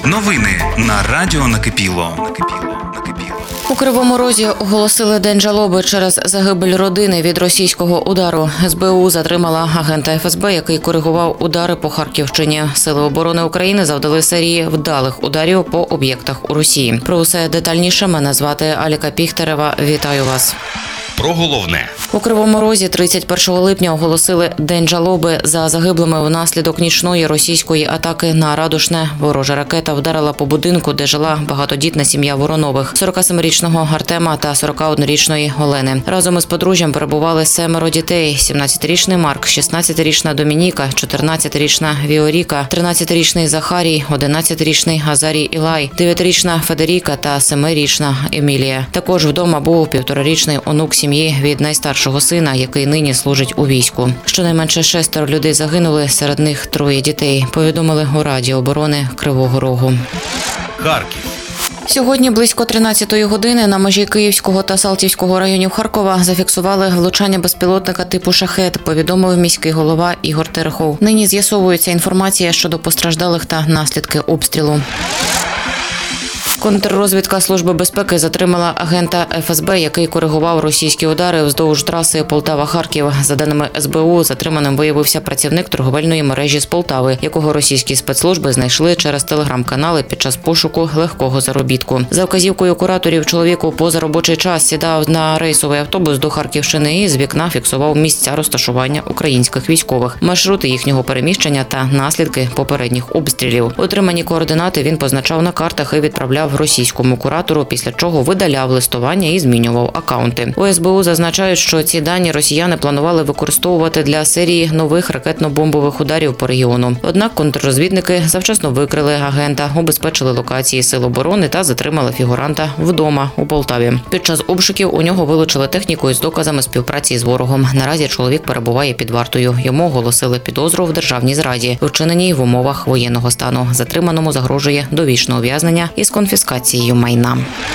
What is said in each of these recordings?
Новини на Радіо Накипіло. У Кривому Розі оголосили День жалоби через загибель родини від російського удару. СБУ затримала агента ФСБ, який коригував удари по Харківщині. Сили оборони України завдали серії вдалих ударів по об'єктах у Росії. Про усе детальніше мене звати Аліка Піхтерева. Вітаю вас. Про головне. У Кривому Розі 31 липня оголосили День жалоби за загиблими внаслідок нічної російської атаки на Радушне. Ворожа ракета вдарила по будинку, де жила багатодітна сім'я Воронових – 47-річного Артема та 41-річної Олени. Разом із подружжям перебували 7 дітей – 17-річний Марк, 16-річна Домініка, 14-річна Віоріка, 13-річний Захарій, 11-річний Азарій Ілай, 9-річна Федеріка та 7-річна Емілія. Також вдома був 1,5-річний онук сім'ї від найстаршого сина, який нині служить у війську. Щонайменше 6 людей загинули, серед них 3 дітей, повідомили у Раді оборони Кривого Рогу. Харків. Сьогодні близько 13-ї години на межі Київського та Салтівського районів Харкова зафіксували влучання безпілотника типу «Шахед», повідомив міський голова Ігор Терехов. Нині з'ясовується інформація щодо постраждалих та наслідки обстрілу. Контррозвідка Служби безпеки затримала агента ФСБ, який коригував російські удари вздовж траси Полтава-Харків. За даними СБУ, затриманим виявився працівник торговельної мережі з Полтави, якого російські спецслужби знайшли через телеграм-канали під час пошуку легкого заробітку. За вказівкою кураторів, чоловіку поза робочий час сідав на рейсовий автобус до Харківщини і з вікна фіксував місця розташування українських військових, маршрути їхнього переміщення та наслідки попередніх обстрілів. Отримані координати він позначав на картах і відправляв російському куратору, після чого видаляв листування і змінював акаунти. У СБУ зазначають, що ці дані росіяни планували використовувати для серії нових ракетно-бомбових ударів по регіону. Однак контррозвідники завчасно викрили агента, убезпечили локації Сил оборони та затримали фігуранта вдома у Полтаві. Під час обшуків у нього вилучили техніку із доказами співпраці з ворогом. Наразі чоловік перебуває під вартою. Йому оголосили підозру в державній зраді, вчиненій в умовах воєнного стану. Затриманому загрожує довічне ув'язнення із конфіскацією майна.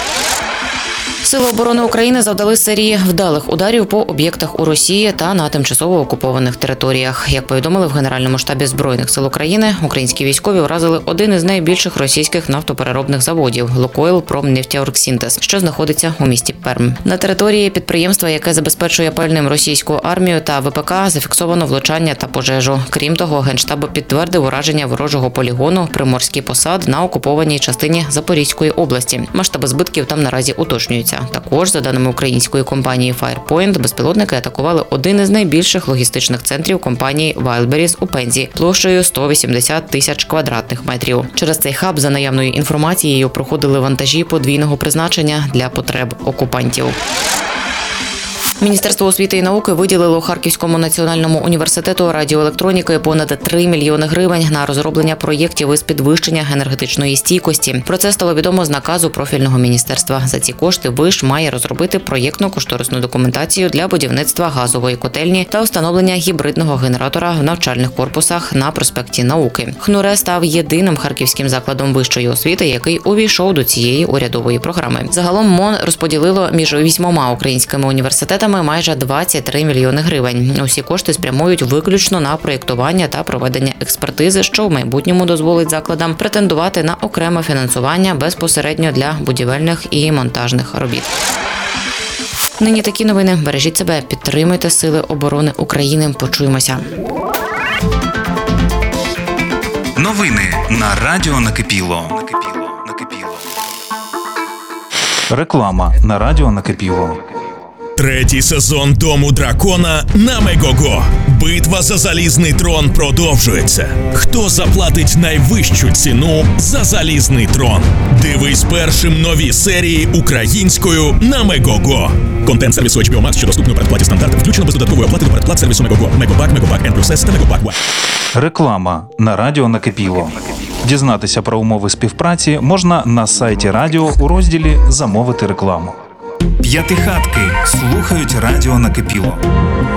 Сили оборони України завдали серії вдалих ударів по об'єктах у Росії та на тимчасово окупованих територіях. Як повідомили в Генеральному штабі Збройних сил України, українські військові вразили один із найбільших російських нафтопереробних заводів – «Лукойл Промнефтеоргсинтез», що знаходиться у місті Перм. На території підприємства, яке забезпечує пальним російську армію та ВПК, зафіксовано влучання та пожежу. Крім того, Генштаб підтвердив ураження ворожого полігону «Приморський посад» на окупованій частині Запорізької області. Масштаби збитків там наразі уточнюються. Також, за даними української компанії Firepoint, безпілотники атакували один із найбільших логістичних центрів компанії Wildberries у Пензі площею 180 тисяч квадратних метрів. Через цей хаб, за наявною інформацією, проходили вантажі подвійного призначення для потреб окупантів. Міністерство освіти і науки виділило Харківському національному університету радіоелектроніки понад 3 мільйони гривень на розроблення проєктів із підвищення енергетичної стійкості. Про це стало відомо з наказу профільного міністерства. За ці кошти ВИШ має розробити проєктно-кошторисну документацію для будівництва газової котельні та встановлення гібридного генератора в навчальних корпусах на проспекті Науки. ХНУРЕ став єдиним харківським закладом вищої освіти, який увійшов до цієї урядової програми. Загалом МОН розподілило між 8 українськими університетами майже 23 мільйони гривень. Усі кошти спрямують виключно на проєктування та проведення експертизи, що в майбутньому дозволить закладам претендувати на окреме фінансування безпосередньо для будівельних і монтажних робіт. Нині такі новини. Бережіть себе, підтримуйте Сили оборони України. Почуємося. Новини на Радіо Накипіло. Реклама на Радіо Накипіло. Третій сезон «Дому дракона» на Мегого. Битва за залізний трон продовжується. Хто заплатить найвищу ціну за залізний трон? Дивись першим нові серії українською на Мегого. Контент сервісу HBO Max, що доступний у передплаті стандарту, включено без додаткової оплати до передплат сервісу Мегого. Мегобак, Мегобак N+S та Мегобак Y. Реклама на Радіо Накипіло. Дізнатися про умови співпраці можна на сайті радіо у розділі «Замовити рекламу». П'ятихатки слухають Радіо Накипіло.